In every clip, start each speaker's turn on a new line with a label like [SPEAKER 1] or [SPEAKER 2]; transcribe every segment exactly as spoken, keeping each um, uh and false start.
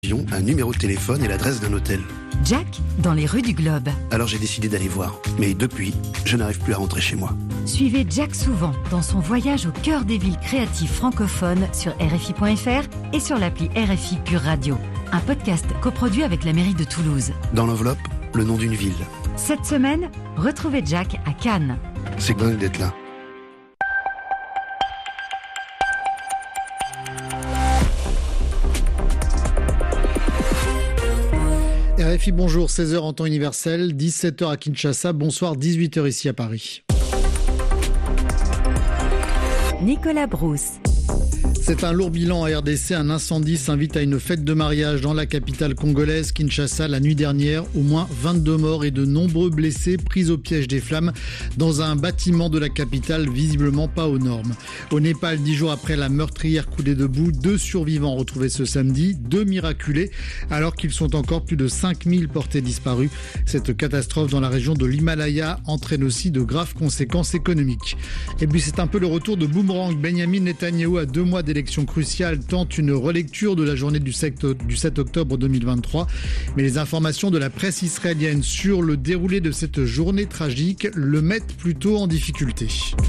[SPEAKER 1] un numéro de téléphone et l'adresse d'un hôtel.
[SPEAKER 2] Jack, dans les rues du Globe.
[SPEAKER 1] Alors j'ai décidé d'aller voir. Mais depuis, je n'arrive plus à rentrer chez moi.
[SPEAKER 2] Suivez Jack souvent dans son voyage au cœur des villes créatives francophones sur R F I point F R et sur l'appli R F I Pure Radio. Un podcast coproduit avec la mairie de Toulouse.
[SPEAKER 1] Dans l'enveloppe, le nom d'une ville.
[SPEAKER 2] Cette semaine, retrouvez Jack à Cannes.
[SPEAKER 1] C'est dingue d'être là.
[SPEAKER 3] R F I, bonjour, seize heures en temps universel, dix-sept heures à Kinshasa, bonsoir, dix-huit heures ici à Paris.
[SPEAKER 2] Nicolas Brousse.
[SPEAKER 3] C'est un lourd bilan à R D C. Un incendie s'invite à une fête de mariage dans la capitale congolaise, Kinshasa, la nuit dernière. Au moins vingt-deux morts et de nombreux blessés pris au piège des flammes dans un bâtiment de la capitale visiblement pas aux normes. Au Népal, dix jours après la meurtrière coulée debout, deux survivants retrouvés ce samedi, deux miraculés, alors qu'ils sont encore plus de cinq mille portés disparus. Cette catastrophe dans la région de l'Himalaya entraîne aussi de graves conséquences économiques. Et puis c'est un peu le retour de boomerang. Benjamin Netanyahou, à deux mois d'élection cruciale, tente une relecture de la journée du sept octobre deux mille vingt-trois. Mais les informations de la presse israélienne sur le déroulé de cette journée tragique le mettent plutôt en difficulté.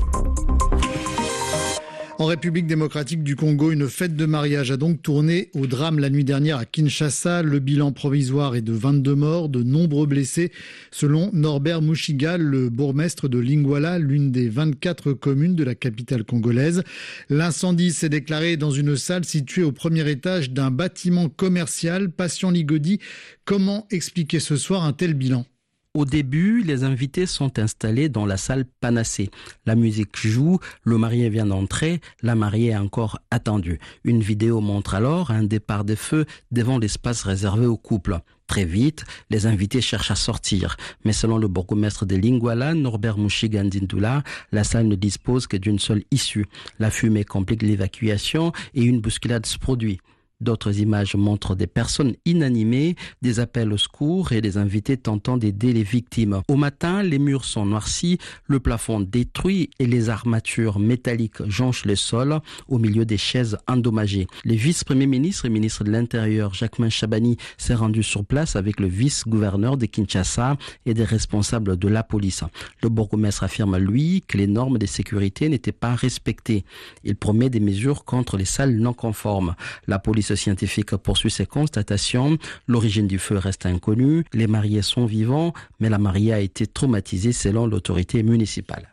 [SPEAKER 3] En République démocratique du Congo, une fête de mariage a donc tourné au drame la nuit dernière à Kinshasa. Le bilan provisoire est de vingt-deux morts, de nombreux blessés, selon Norbert Mouchiga, le bourgmestre de Lingwala, l'une des vingt-quatre communes de la capitale congolaise. L'incendie s'est déclaré dans une salle située au premier étage d'un bâtiment commercial. Patient Ligodi, comment expliquer ce soir un tel bilan ?
[SPEAKER 4] Au début, les invités sont installés dans la salle Panacée. La musique joue, le marié vient d'entrer, la mariée est encore attendue. Une vidéo montre alors un départ des feux devant l'espace réservé au couple. Très vite, les invités cherchent à sortir. Mais selon le bourgmestre de Lingwala, Norbert Mouchiga Ndindula, la salle ne dispose que d'une seule issue. La fumée complique l'évacuation et une bousculade se produit. D'autres images montrent des personnes inanimées, des appels au secours et des invités tentant d'aider les victimes. Au matin, les murs sont noircis, le plafond détruit et les armatures métalliques jonchent le sol au milieu des chaises endommagées. Le vice-premier ministre et ministre de l'Intérieur, Jacquemain Chabani, s'est rendu sur place avec le vice-gouverneur de Kinshasa et des responsables de la police. Le bourgmestre affirme, lui, que les normes de sécurité n'étaient pas respectées. Il promet des mesures contre les salles non conformes. La police scientifique poursuit ses constatations. L'origine du feu reste inconnue. Les mariés sont vivants, mais la mariée a été traumatisée selon l'autorité municipale.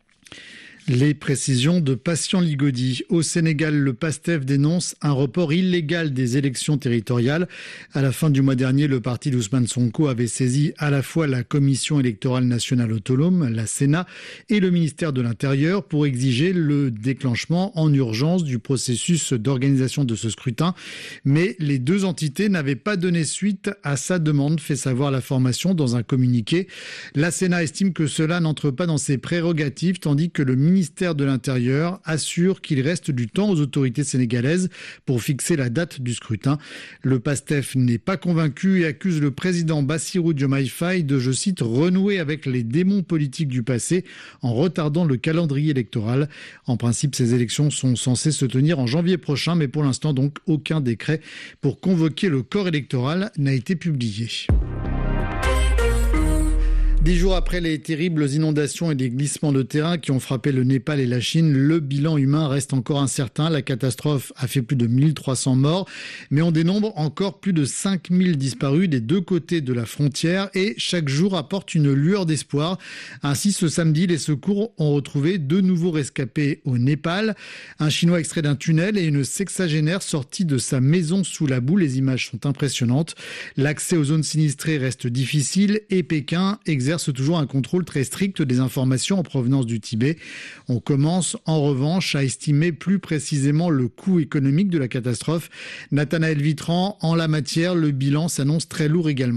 [SPEAKER 3] Les précisions de Patient Ligodi. Au Sénégal, le PASTEF dénonce un report illégal des élections territoriales. À la fin du mois dernier, le parti d'Ousmane Sonko avait saisi à la fois la Commission électorale nationale autonome, la Sénat, et le ministère de l'Intérieur pour exiger le déclenchement en urgence du processus d'organisation de ce scrutin. Mais les deux entités n'avaient pas donné suite à sa demande, fait savoir la formation dans un communiqué. La Sénat estime que cela n'entre pas dans ses prérogatives, tandis que le ministère Le ministère de l'Intérieur assure qu'il reste du temps aux autorités sénégalaises pour fixer la date du scrutin. Le PASTEF n'est pas convaincu et accuse le président Bassirou Diomaye Faye de, je cite, renouer avec les démons politiques du passé en retardant le calendrier électoral. En principe, ces élections sont censées se tenir en janvier prochain, mais pour l'instant, donc, aucun décret pour convoquer le corps électoral n'a été publié. Dix jours après les terribles inondations et les glissements de terrain qui ont frappé le Népal et la Chine, le bilan humain reste encore incertain. La catastrophe a fait plus de mille trois cents morts, mais on dénombre encore plus de cinq mille disparus des deux côtés de la frontière et chaque jour apporte une lueur d'espoir. Ainsi, ce samedi, les secours ont retrouvé deux nouveaux rescapés au Népal. Un Chinois extrait d'un tunnel et une sexagénaire sortie de sa maison sous la boue. Les images sont impressionnantes. L'accès aux zones sinistrées reste difficile et Pékin exerce toujours un contrôle très strict des informations en provenance du Tibet. On commence en revanche à estimer plus précisément le coût économique de la catastrophe. Nathanaël Vitran, en la matière, le bilan s'annonce très lourd également.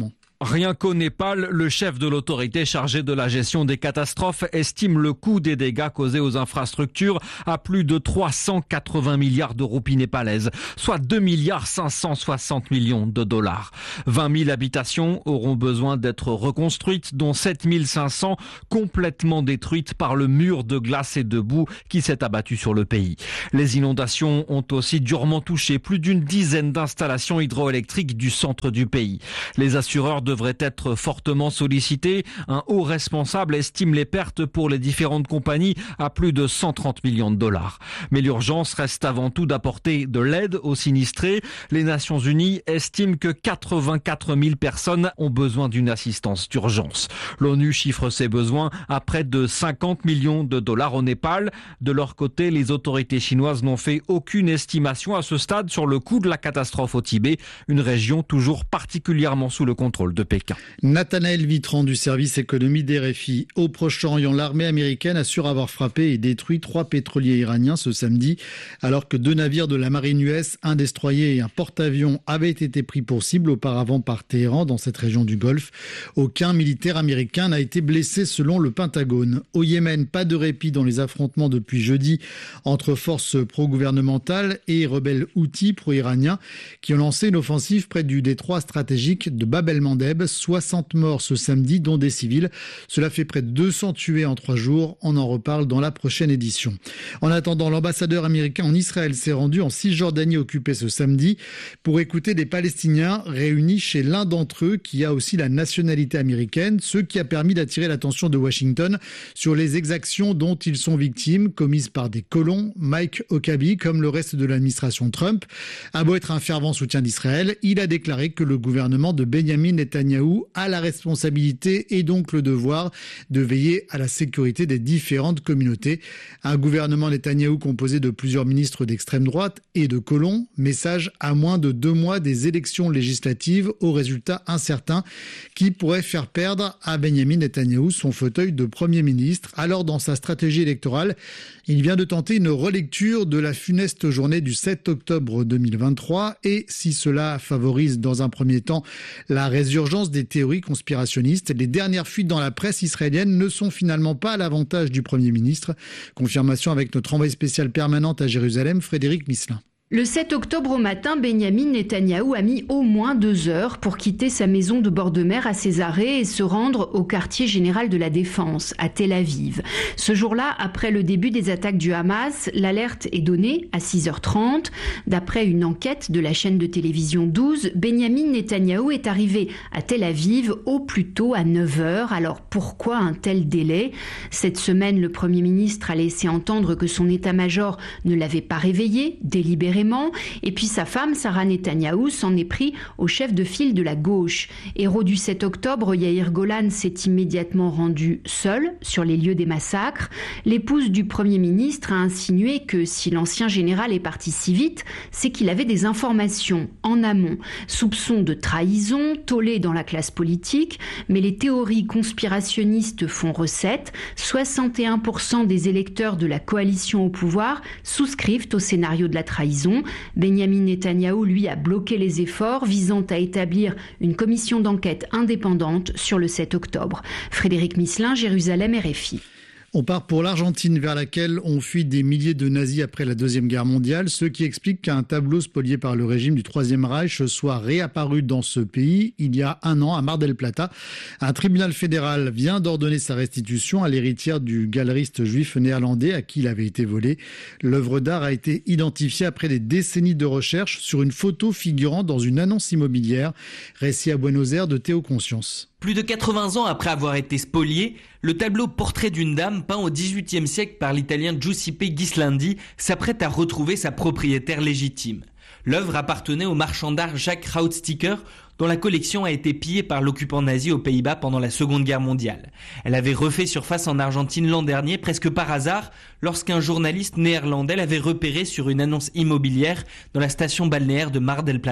[SPEAKER 5] Rien qu'au Népal, le chef de l'autorité chargée de la gestion des catastrophes estime le coût des dégâts causés aux infrastructures à plus de trois cent quatre-vingts milliards de roupies népalaises, soit deux milliards cinq cent soixante millions de dollars. vingt mille habitations auront besoin d'être reconstruites, dont sept mille cinq cents complètement détruites par le mur de glace et de boue qui s'est abattu sur le pays. Les inondations ont aussi durement touché plus d'une dizaine d'installations hydroélectriques du centre du pays. Les assureurs de devrait être fortement sollicité. Un haut responsable estime les pertes pour les différentes compagnies à plus de cent trente millions de dollars. Mais l'urgence reste avant tout d'apporter de l'aide aux sinistrés. Les Nations Unies estiment que quatre-vingt-quatre mille personnes ont besoin d'une assistance d'urgence. L'ONU chiffre ses besoins à près de cinquante millions de dollars au Népal. De leur côté, les autorités chinoises n'ont fait aucune estimation à ce stade sur le coût de la catastrophe au Tibet, une région toujours particulièrement sous le contrôle de Pékin.
[SPEAKER 3] Nathanaël Vitran du service économie d'R F I. Au Proche-Orient, l'armée américaine assure avoir frappé et détruit trois pétroliers iraniens ce samedi, alors que deux navires de la marine U S, un destroyer et un porte-avions, avaient été pris pour cible auparavant par Téhéran dans cette région du Golfe. Aucun militaire américain n'a été blessé selon le Pentagone. Au Yémen, pas de répit dans les affrontements depuis jeudi entre forces pro-gouvernementales et rebelles houthis pro-iraniens qui ont lancé une offensive près du détroit stratégique de Bab el-Mandeb. soixante morts ce samedi, dont des civils. Cela fait près de deux cents tués en trois jours. On en reparle dans la prochaine édition. En attendant, l'ambassadeur américain en Israël s'est rendu en Cisjordanie occupée ce samedi pour écouter des Palestiniens réunis chez l'un d'entre eux qui a aussi la nationalité américaine, ce qui a permis d'attirer l'attention de Washington sur les exactions dont ils sont victimes, commises par des colons. Mike Huckabee, comme le reste de l'administration Trump, a beau être un fervent soutien d'Israël, il a déclaré que le gouvernement de Benjamin Netanyahou a la responsabilité et donc le devoir de veiller à la sécurité des différentes communautés. Un gouvernement Netanyahou composé de plusieurs ministres d'extrême droite et de colons. Message à moins de deux mois des élections législatives aux résultats incertains qui pourraient faire perdre à Benjamin Netanyahou son fauteuil de Premier ministre. Alors, dans sa stratégie électorale, il vient de tenter une relecture de la funeste journée du sept octobre deux mille vingt-trois et si cela favorise dans un premier temps la résurgence des théories conspirationnistes, les dernières fuites dans la presse israélienne ne sont finalement pas à l'avantage du Premier ministre. Confirmation avec notre envoyé spécial permanente à Jérusalem, Frédéric Misselin.
[SPEAKER 6] Le sept octobre au matin, Benjamin Netanyahou a mis au moins deux heures pour quitter sa maison de bord de mer à Césarée et se rendre au quartier général de la Défense, à Tel Aviv. Ce jour-là, après le début des attaques du Hamas, l'alerte est donnée à six heures trente. D'après une enquête de la chaîne de télévision douze, Benjamin Netanyahou est arrivé à Tel Aviv au plus tôt à neuf heures. Alors pourquoi un tel délai ? Cette semaine, le Premier ministre a laissé entendre que son état-major ne l'avait pas réveillé délibérément. Et puis sa femme, Sarah Netanyahou, s'en est pris au chef de file de la gauche. Héros du sept octobre, Yair Golan s'est immédiatement rendu seul sur les lieux des massacres. L'épouse du Premier ministre a insinué que si l'ancien général est parti si vite, c'est qu'il avait des informations en amont. Soupçons de trahison, tollé dans la classe politique, mais les théories conspirationnistes font recette. soixante et un pour cent des électeurs de la coalition au pouvoir souscrivent au scénario de la trahison. Benjamin Netanyahou, lui, a bloqué les efforts visant à établir une commission d'enquête indépendante sur le sept octobre. Frédéric Misselin, Jérusalem, R F I.
[SPEAKER 3] On part pour l'Argentine, vers laquelle ont fui des milliers de nazis après la Deuxième Guerre mondiale, ce qui explique qu'un tableau spolié par le régime du Troisième Reich soit réapparu dans ce pays il y a un an à Mar del Plata. Un tribunal fédéral vient d'ordonner sa restitution à l'héritière du galeriste juif néerlandais à qui il avait été volé. L'œuvre d'art a été identifiée après des décennies de recherche sur une photo figurant dans une annonce immobilière. Récit à Buenos Aires de Théo Conscience.
[SPEAKER 7] Plus de quatre-vingts ans après avoir été spolié, le tableau Portrait d'une dame peint au dix-huitième siècle par l'italien Giuseppe Ghislandi s'apprête à retrouver sa propriétaire légitime. L'œuvre appartenait au marchand d'art Jacques Rautsticker, dont la collection a été pillée par l'occupant nazi aux Pays-Bas pendant la Seconde Guerre mondiale. Elle avait refait surface en Argentine l'an dernier, presque par hasard, lorsqu'un journaliste néerlandais l'avait repérée sur une annonce immobilière dans la station balnéaire de Mar del Plata.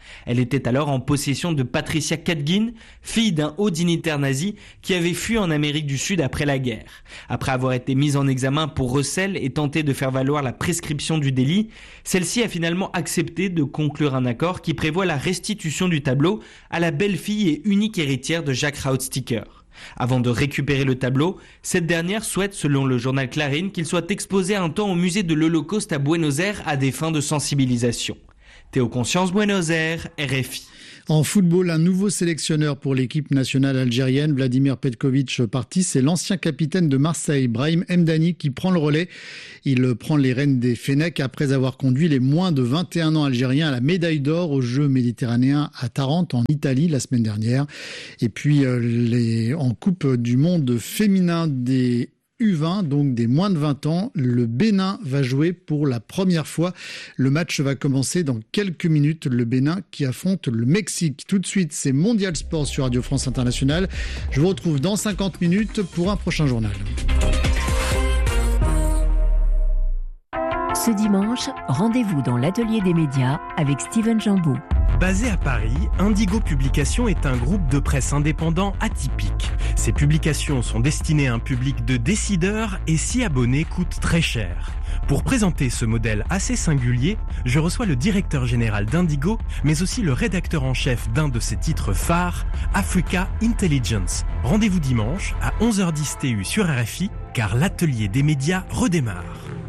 [SPEAKER 7] Elle était alors en possession de Patricia Kadgin, fille d'un haut dignitaire nazi qui avait fui en Amérique du Sud après la guerre. Après avoir été mise en examen pour recel et tenté de faire valoir la prescription du délit, celle-ci a finalement accepté de conclure un accord qui prévoit la restitution du tableau à la belle-fille et unique héritière de Jacques Rautsticker. Avant de récupérer le tableau, cette dernière souhaite, selon le journal Clarín, qu'il soit exposé un temps au musée de l'Holocauste à Buenos Aires à des fins de sensibilisation. Théo Conscience, Buenos Aires, R F I.
[SPEAKER 3] En football, un nouveau sélectionneur pour l'équipe nationale algérienne, Vladimir Petkovic parti, c'est l'ancien capitaine de Marseille, Brahim Mdani, qui prend le relais. Il prend les rênes des Fennecs après avoir conduit les moins de vingt et un ans algériens à la médaille d'or aux Jeux méditerranéens à Tarente en Italie la semaine dernière. Et puis euh, les, en Coupe du monde féminin des U vingt, donc des moins de vingt ans, le Bénin va jouer pour la première fois. Le match va commencer dans quelques minutes. Le Bénin qui affronte le Mexique. Tout de suite, c'est Mondial Sport sur Radio France Internationale. Je vous retrouve dans cinquante minutes pour un prochain journal.
[SPEAKER 8] Ce dimanche, rendez-vous dans l'atelier des médias avec Steven Jambeau.
[SPEAKER 9] Basé à Paris, Indigo Publications est un groupe de presse indépendant atypique. Ses publications sont destinées à un public de décideurs et s'y abonner coûte très cher. Pour présenter ce modèle assez singulier, je reçois le directeur général d'Indigo, mais aussi le rédacteur en chef d'un de ses titres phares, Africa Intelligence. Rendez-vous dimanche à onze heures dix T U sur R F I, car l'atelier des médias redémarre.